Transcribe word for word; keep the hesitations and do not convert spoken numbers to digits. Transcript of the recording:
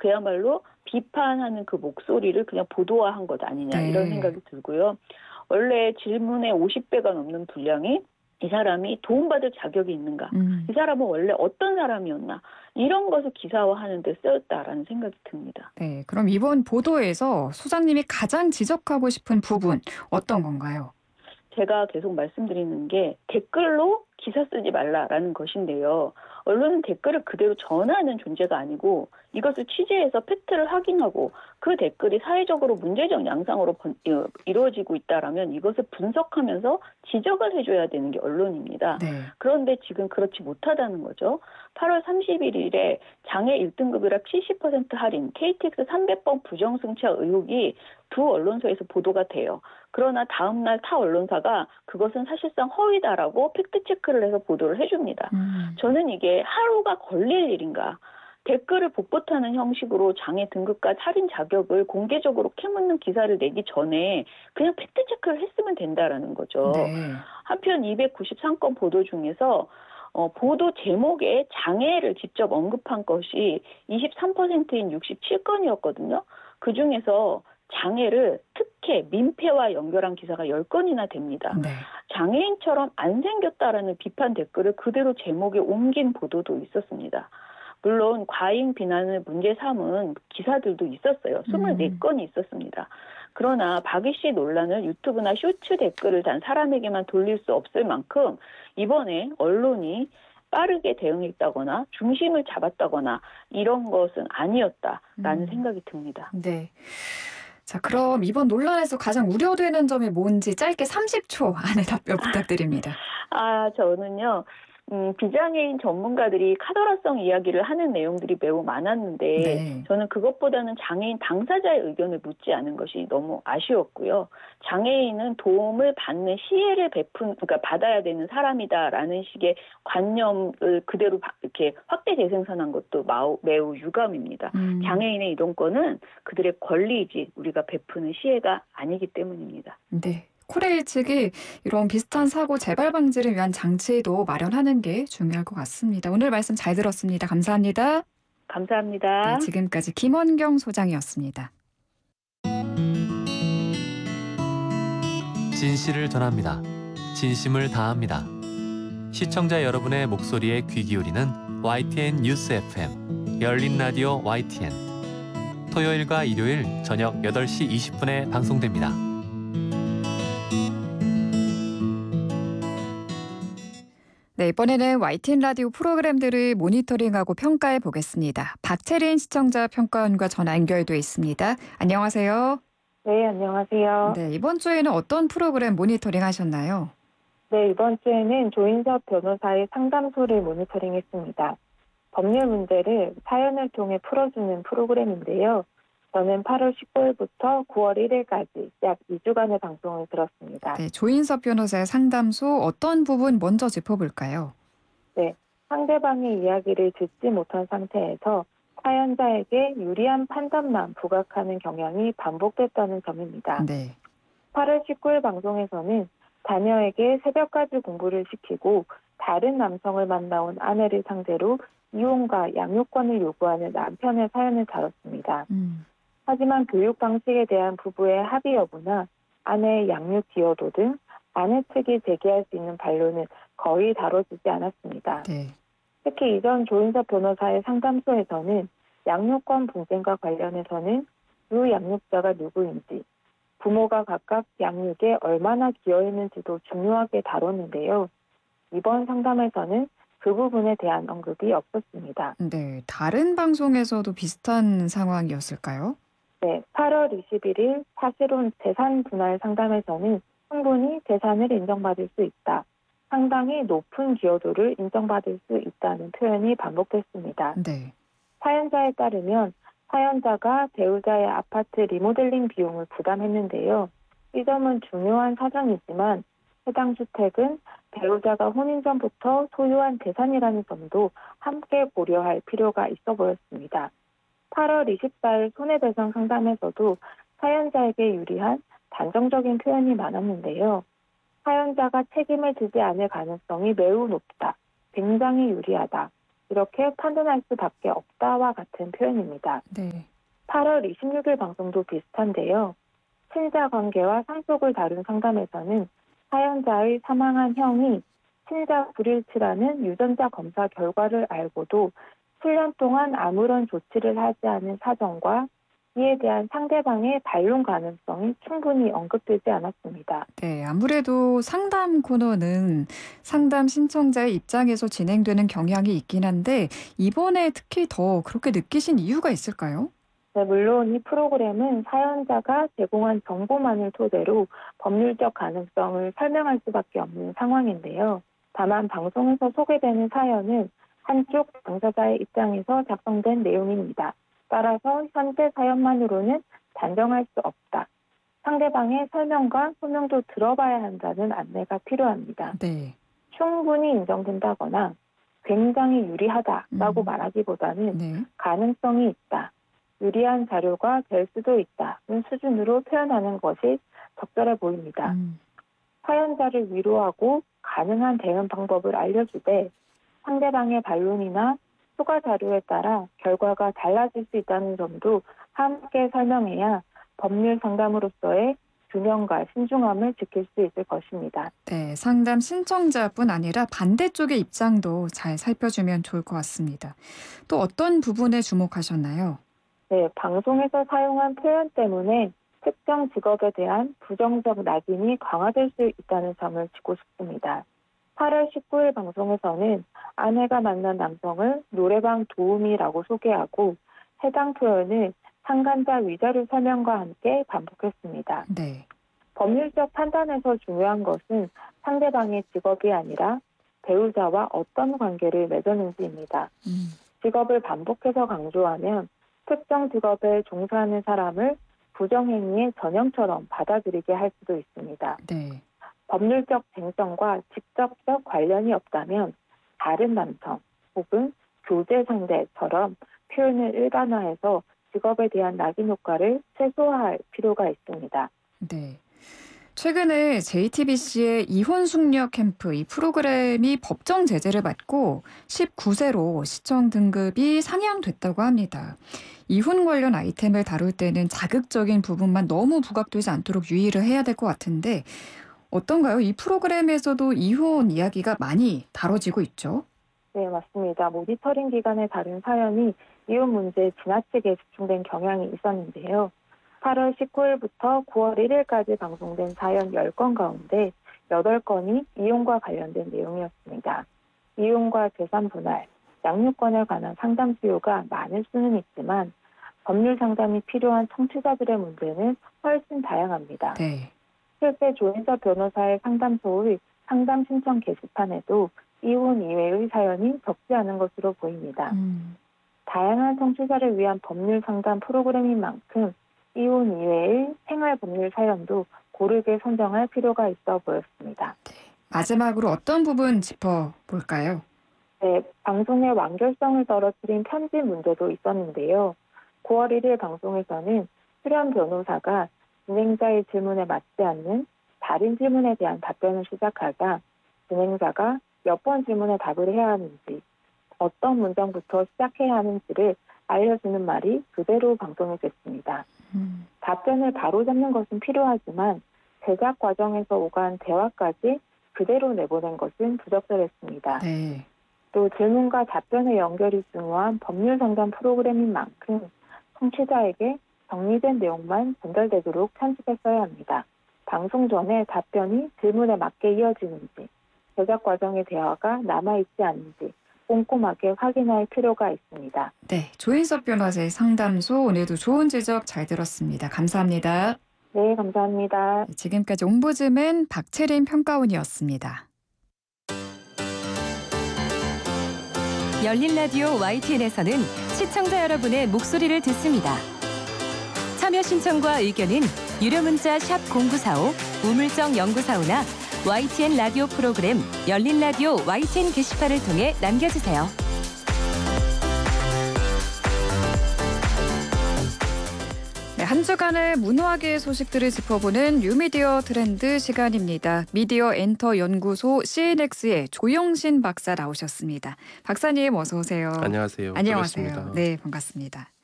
그야말로 비판하는 그 목소리를 그냥 보도화한 것 아니냐 네. 이런 생각이 들고요. 원래 질문의 오십 배가 넘는 분량이 이 사람이 도움받을 자격이 있는가? 음. 이 사람은 원래 어떤 사람이었나? 이런 것을 기사화하는 데 쓰였다라는 생각이 듭니다. 네, 그럼 이번 보도에서 소장님이 가장 지적하고 싶은 부분 어떤 건가요? 제가 계속 말씀드리는 게 댓글로 기사 쓰지 말라라는 것인데요. 언론은 댓글을 그대로 전하는 존재가 아니고 이것을 취재해서 팩트를 확인하고 그 댓글이 사회적으로 문제적 양상으로 번, 어, 이루어지고 있다라면 이것을 분석하면서 지적을 해줘야 되는 게 언론입니다. 네. 그런데 지금 그렇지 못하다는 거죠. 팔월 삼십일일에 장애 일 등급이라 칠십 퍼센트 할인, 케이티엑스 삼백 번 부정승차 의혹이 두 언론사에서 보도가 돼요. 그러나 다음날 타 언론사가 그것은 사실상 허위다라고 팩트체크를 해서 보도를 해줍니다. 음. 저는 이게 하루가 걸릴 일인가. 댓글을 복붙하는 형식으로 장애 등급과 할인 자격을 공개적으로 캐묻는 기사를 내기 전에 그냥 팩트체크를 했으면 된다라는 거죠. 네. 한편 이백구십삼 건 보도 중에서 어, 보도 제목에 장애를 직접 언급한 것이 이십삼 퍼센트인 육십칠 건이었거든요. 그중에서 장애를 특혜, 민폐와 연결한 기사가 열 건이나 됩니다. 네. 장애인처럼 안 생겼다라는 비판 댓글을 그대로 제목에 옮긴 보도도 있었습니다. 물론 과잉 비난을 문제 삼은 기사들도 있었어요. 이십사 건이 있었습니다. 그러나 박희 씨 논란을 유튜브나 쇼츠 댓글을 단 사람에게만 돌릴 수 없을 만큼 이번에 언론이 빠르게 대응했다거나 중심을 잡았다거나 이런 것은 아니었다라는 음. 생각이 듭니다. 네. 자, 그럼 이번 논란에서 가장 우려되는 점이 뭔지 짧게 삼십 초 안에 답변 부탁드립니다. 아, 저는요. 음, 비장애인 전문가들이 카더라성 이야기를 하는 내용들이 매우 많았는데 네. 저는 그것보다는 장애인 당사자의 의견을 묻지 않은 것이 너무 아쉬웠고요. 장애인은 도움을 받는 시혜를 베푼, 그러니까 받아야 되는 사람이다라는 식의 관념을 그대로 이렇게 확대 재생산한 것도 마우, 매우 유감입니다. 음. 장애인의 이동권은 그들의 권리이지 우리가 베푸는 시혜가 아니기 때문입니다. 네. 코레일 측이 이런 비슷한 사고 재발 방지를 위한 장치도 마련하는 게 중요할 것 같습니다. 오늘 말씀 잘 들었습니다. 감사합니다. 네, 감사합니다. 지금까지 김원경 소장이었습니다. 진실을 전합니다. 진심을 다합니다. 시청자 여러분의 목소리에 귀 기울이는 와이티엔 뉴스 에프엠 열린 라디오 와이티엔 토요일과 일요일 저녁 여덟 시 이십 분에 방송됩니다. 네, 이번에는 와이티엔 라디오 프로그램들을 모니터링하고 평가해 보겠습니다. 박채린 시청자 평가원과 전화 연결돼 있습니다. 안녕하세요. 네, 안녕하세요. 네, 이번 주에는 어떤 프로그램 모니터링 하셨나요? 네, 이번 주에는 조인섭 변호사의 상담소를 모니터링했습니다. 법률 문제를 사연을 통해 풀어주는 프로그램인데요. 저는 팔월 십구일부터 구월 일일까지 약 이 주간의 방송을 들었습니다. 네, 조인섭 변호사의 상담소 어떤 부분 먼저 짚어볼까요? 네, 상대방의 이야기를 듣지 못한 상태에서 사연자에게 유리한 판단만 부각하는 경향이 반복됐다는 점입니다. 네. 팔월 십구일 방송에서는 자녀에게 새벽까지 공부를 시키고 다른 남성을 만나온 아내를 상대로 이혼과 양육권을 요구하는 남편의 사연을 다뤘습니다. 음. 하지만 교육 방식에 대한 부부의 합의 여부나 아내의 양육 기여도 등 아내 측이 제기할 수 있는 반론은 거의 다뤄지지 않았습니다. 네. 특히 이전 조인섭 변호사의 상담소에서는 양육권 분쟁과 관련해서는 유양육자가 누구인지, 부모가 각각 양육에 얼마나 기여했는지도 중요하게 다뤘는데요. 이번 상담에서는 그 부분에 대한 언급이 없었습니다. 네, 다른 방송에서도 비슷한 상황이었을까요? 네, 팔월 이십일일 사실혼 재산 분할 상담에서는 충분히 재산을 인정받을 수 있다. 상당히 높은 기여도를 인정받을 수 있다는 표현이 반복됐습니다. 네. 사연자에 따르면 사연자가 배우자의 아파트 리모델링 비용을 부담했는데요. 이 점은 중요한 사정이지만 해당 주택은 배우자가 혼인 전부터 소유한 재산이라는 점도 함께 고려할 필요가 있어 보였습니다. 팔월 이십사일 손해배상 상담에서도 사연자에게 유리한 단정적인 표현이 많았는데요. 사연자가 책임을 지지 않을 가능성이 매우 높다. 굉장히 유리하다. 이렇게 판단할 수밖에 없다와 같은 표현입니다. 네. 팔월 이십육일 방송도 비슷한데요. 친자 관계와 상속을 다룬 상담에서는 사연자의 사망한 형이 친자 불일치라는 유전자 검사 결과를 알고도 칠 년 동안 아무런 조치를 하지 않은 사정과 이에 대한 상대방의 반론 가능성이 충분히 언급되지 않았습니다. 네, 아무래도 상담 코너는 상담 신청자의 입장에서 진행되는 경향이 있긴 한데 이번에 특히 더 그렇게 느끼신 이유가 있을까요? 네, 물론 이 프로그램은 사연자가 제공한 정보만을 토대로 법률적 가능성을 설명할 수밖에 없는 상황인데요. 다만 방송에서 소개되는 사연은 한쪽 당사자의 입장에서 작성된 내용입니다. 따라서 현재 사연만으로는 단정할 수 없다. 상대방의 설명과 소명도 들어봐야 한다는 안내가 필요합니다. 네. 충분히 인정된다거나 굉장히 유리하다라고 음. 말하기보다는 네. 가능성이 있다. 유리한 자료가 될 수도 있다는 수준으로 표현하는 것이 적절해 보입니다. 음. 사연자를 위로하고 가능한 대응 방법을 알려주되 상대방의 반론이나 추가 자료에 따라 결과가 달라질 수 있다는 점도 함께 설명해야 법률 상담으로서의 균형과 신중함을 지킬 수 있을 것입니다. 네, 상담 신청자뿐 아니라 반대쪽의 입장도 잘 살펴주면 좋을 것 같습니다. 또 어떤 부분에 주목하셨나요? 네, 방송에서 사용한 표현 때문에 특정 직업에 대한 부정적 낙인이 강화될 수 있다는 점을 짚고 싶습니다. 팔월 십구일 방송에서는 아내가 만난 남성을 노래방 도우미라고 소개하고 해당 표현을 상간자 위자료 설명과 함께 반복했습니다. 네. 법률적 판단에서 중요한 것은 상대방의 직업이 아니라 배우자와 어떤 관계를 맺었는지입니다. 음. 직업을 반복해서 강조하면 특정 직업에 종사하는 사람을 부정행위의 전형처럼 받아들이게 할 수도 있습니다. 네. 법률적 쟁점과 직접적 관련이 없다면 다른 남성 혹은 교제 상대처럼 표현을 일반화해서 직업에 대한 낙인 효과를 최소화할 필요가 있습니다. 네. 최근에 제이티비씨의 이혼 숙녀 캠프 이 프로그램이 법정 제재를 받고 십구 세로 시청 등급이 상향됐다고 합니다. 이혼 관련 아이템을 다룰 때는 자극적인 부분만 너무 부각되지 않도록 유의를 해야 될 것 같은데 어떤가요? 이 프로그램에서도 이혼 이야기가 많이 다뤄지고 있죠? 네, 맞습니다. 모니터링 기간에 다른 사연이 이혼 문제에 지나치게 집중된 경향이 있었는데요. 팔월 십구일부터 구월 일일까지 방송된 사연 열 건 가운데 여덟 건이 이혼과 관련된 내용이었습니다. 이혼과 재산 분할, 양육권에 관한 상담 수요가 많을 수는 있지만 법률 상담이 필요한 청취자들의 문제는 훨씬 다양합니다. 네. 실제 조인서 변호사의 상담소의 상담 신청 게시판에도 이혼 이외의 사연이 적지 않은 것으로 보입니다. 음. 다양한 청취자를 위한 법률 상담 프로그램인 만큼 이혼 이외의 생활 법률 사연도 고르게 선정할 필요가 있어 보였습니다. 마지막으로 어떤 부분 짚어볼까요? 네, 방송의 완결성을 떨어뜨린 편집 문제도 있었는데요. 구월 일일 방송에서는 출연 변호사가 진행자의 질문에 맞지 않는 다른 질문에 대한 답변을 시작하자 진행자가 몇 번 질문에 답을 해야 하는지, 어떤 문장부터 시작해야 하는지를 알려주는 말이 그대로 방송이 됐습니다. 음. 답변을 바로잡는 것은 필요하지만 제작 과정에서 오간 대화까지 그대로 내보낸 것은 부적절했습니다. 네. 또 질문과 답변의 연결이 중요한 법률 상담 프로그램인 만큼 청취자에게 정리된 내용만 전달되도록 편집했어야 합니다. 방송 전에 답변이 질문에 맞게 이어지는지, 제작 과정의 대화가 남아있지 않은지 꼼꼼하게 확인할 필요가 있습니다. 네. 조인석 변호사의 상담소 오늘도 좋은 지적 잘 들었습니다. 감사합니다. 네, 감사합니다. 지금까지 옴부즈맨 박채린 평가원이었습니다. 열린 라디오 와이티엔에서는 시청자 여러분의 목소리를 듣습니다. 참여 신청과 의견은 유료 문자 샵 공구사오, 우물정 연구사오나 와이티엔 라디오 프로그램 열린 라디오 와이티엔 게시판을 통해 남겨주세요. 네, 한 주간의 문화계 소식들을 짚어보는 뉴미디어 트렌드 시간입니다. 미디어 엔터 연구소 씨엔엑스의 조영신 박사 나오셨습니다. 박사님 어서 오세요. 안녕하세요. 안녕하세요. 반갑습니다. 네, 반갑습니다.